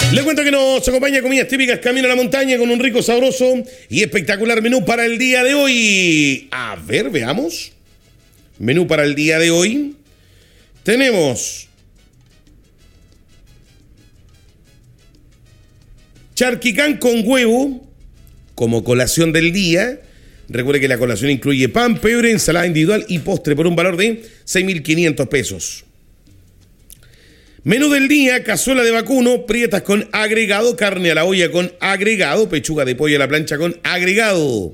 Les cuento que nos acompaña comidas típicas Camino a la Montaña con un rico, sabroso y espectacular menú para el día de hoy. A ver, veamos. Menú para el día de hoy. Tenemos charquicán con huevo como colación del día. Recuerde que la colación incluye pan, pebre, ensalada individual y postre por un valor de 6.500 pesos. Menú del día, cazuela de vacuno, prietas con agregado, carne a la olla con agregado, pechuga de pollo a la plancha con agregado,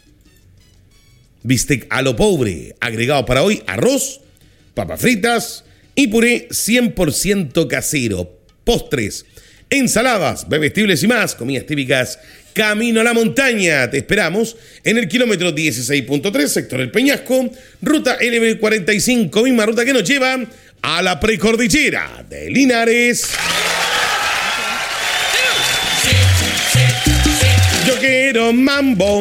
bistec a lo pobre, agregado para hoy, arroz, papas fritas y puré 100% casero. Postres, ensaladas, bebestibles y más, comidas típicas Camino a la Montaña. Te esperamos en el kilómetro 16.3, sector El Peñasco, ruta LB45, misma ruta que nos lleva a la precordillera de Linares. Yo quiero mambo.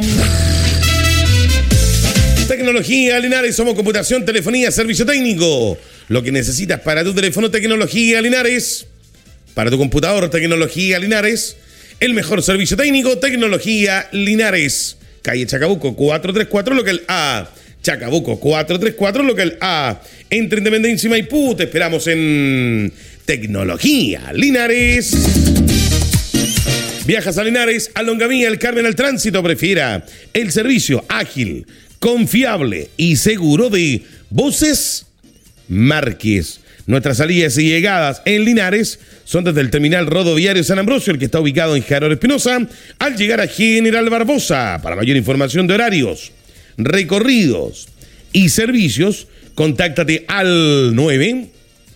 Tecnología Linares, somos computación, telefonía, servicio técnico. Lo que necesitas para tu teléfono, tecnología Linares. Para tu computador, tecnología Linares. El mejor servicio técnico, tecnología Linares. Calle Chacabuco 434, local A. Chacabuco 434, local A. Entre Independencia y Maipú, te esperamos en Tecnología Linares. Viajas a Linares, a Longamía, El Carmen, al tránsito, prefiera el servicio ágil, confiable y seguro de Buses Márquez. Nuestras salidas y llegadas en Linares son desde el terminal rodoviario San Ambrosio, el que está ubicado en Jarol Espinosa, al llegar a General Barbosa. Para mayor información de horarios, recorridos y servicios, contáctate al 9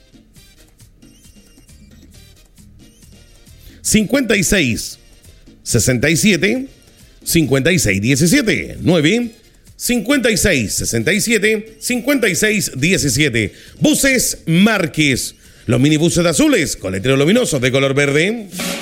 56 67 56 17 9 56 67 56 17. Buses Márquez, los minibuses azules con letreros luminosos de color verde.